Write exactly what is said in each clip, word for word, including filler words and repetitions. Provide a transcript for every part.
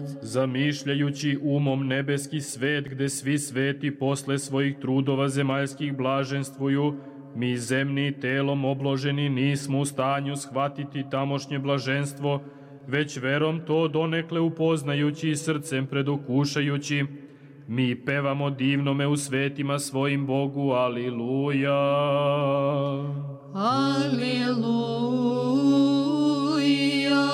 Zamišljajući umom nebeski svet, gde svi sveti posle svojih trudova zemaljskih blaženstvuju, mi zemni telom obloženi nismo u stanju shvatiti tamošnje blaženstvo, već verom to donekle upoznajući i srcem predokušajući, mi pevamo divnome u svetima svojim Bogu, aliluja. Aliluja.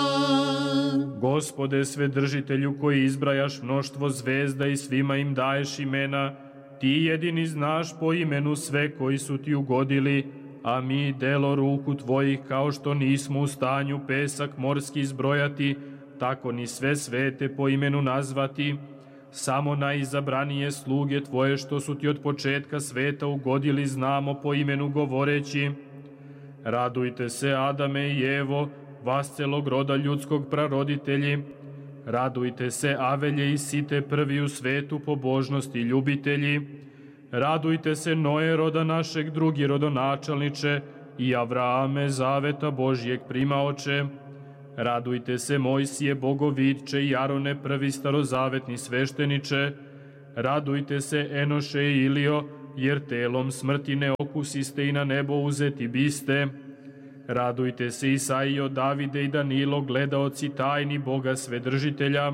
Gospode Svedržitelju, koji izbrajaš mnoštvo zvezda i svima im daješ imena, ti jedini znaš po imenu sve koji su ti ugodili, a mi delo ruku tvojih, kao što nismo u stanju pesak morski izbrojati, tako ni sve svete po imenu nazvati, samo najizabranije sluge tvoje što su ti od početka sveta ugodili znamo po imenu govoreći. Radujte se, Adame i Evo, vas celog roda ljudskog praroditelji. Radujte se, Avelje i Site, prvi u svetu pobožnosti ljubitelji. Radujte se, Noe, roda našeg, drugi rodonačalniče, i Avrame, zaveta Božijeg primaoče. Radujte se, Mojsije, bogovidče, i Arone, prvi starozavetni svešteniče. Radujte se, Enoše i Ilio, jer telom smrti ne okusiste i na nebo uzeti biste. Radujte se, Isaijo, Davide i Danilo, gledaoci tajni Boga Svedržitelja.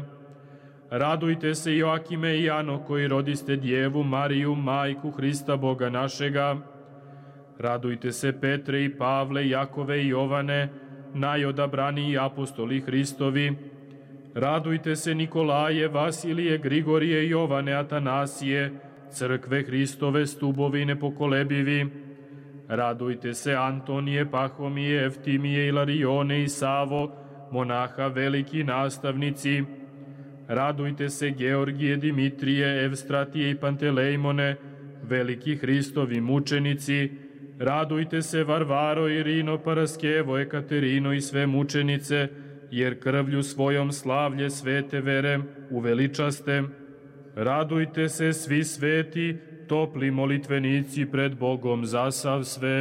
Radujte se, Joakime i Jano, koji rodiste Djevu Mariju, majku Hrista Boga našega. Radujte se, Petre i Pavle, Jakove i Jovane, najodabraniji apostoli Hristovi. Radujte se, Nikolaje, Vasilije, Grigorije, Jovane, Atanasije, crkve Hristove, stubovi nepokolebivi. Radujte se, Antonije, Pahomije, Evtimije, Ilarione i Savo, monaha veliki nastavnici. Radujte se, Georgije, Dimitrije, Evstratije i Pantelejmone, veliki Hristovi mučenici. Radujte se, Varvaro, Irino, Paraskevo, Ekaterino i sve mučenice, jer krvlju svojom slavlje svete vere uveličaste. Radujte se, svi sveti, topli molitvenici pred Bogom za sav svet.